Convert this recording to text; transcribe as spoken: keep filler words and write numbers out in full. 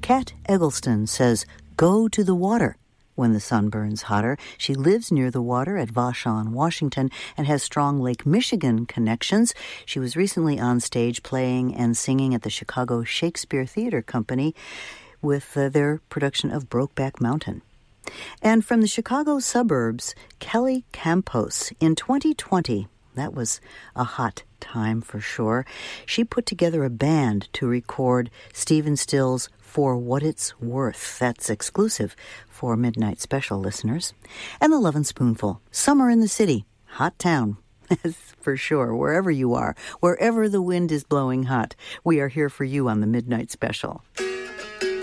Kat Eggleston says, go to the water when the sun burns hotter. She lives near the water at Vashon, Washington, and has strong Lake Michigan connections. She was recently on stage playing and singing at the Chicago Shakespeare Theater Company with uh, their production of Brokeback Mountain. And from the Chicago suburbs, Kelly Campos. In twenty twenty, that was a hot time for sure, she put together a band to record Stephen Stills' For What It's Worth. That's exclusive for Midnight Special listeners. And the Lovin' Spoonful, Summer in the City, hot town. For sure, wherever you are, wherever the wind is blowing hot, we are here for you on the Midnight Special.